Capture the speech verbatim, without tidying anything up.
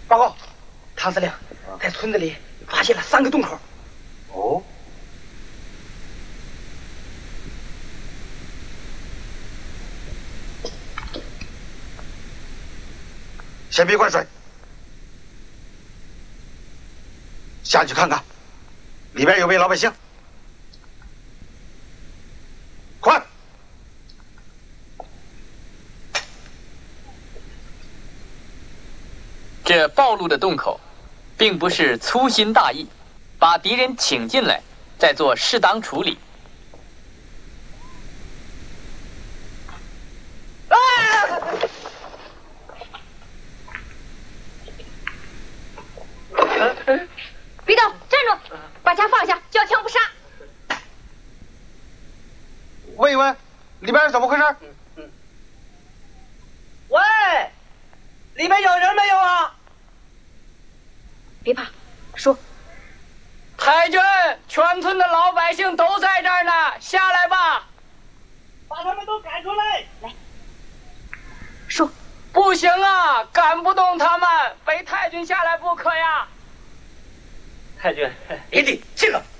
报告，唐司令，在村子里发现了三个洞口。 哦。先别灌水，下去看看，里边有没有老百姓。快！ 这暴露的洞口，并不是粗心大意，把敌人请进来，再做适当处理。 啊！ 别动，站住！把枪放下，交枪不杀。 问一问，里边是怎么回事？ 嗯嗯。喂，里面有人没有啊？ 别怕，说。 太君，全村的老百姓都在这儿呢，下来吧。 把他们都赶出来！ 来，说。 不行啊，赶不动他们，非太君下来不可呀。 太君，别理这个。